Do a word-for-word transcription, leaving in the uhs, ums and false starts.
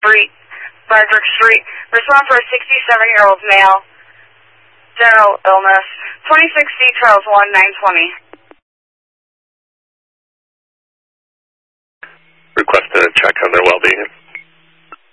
Street, Frederick Street. Respond for a sixty-seven-year-old male. General illness. twenty-six C Charles one nine twenty. Request a check on their well-being.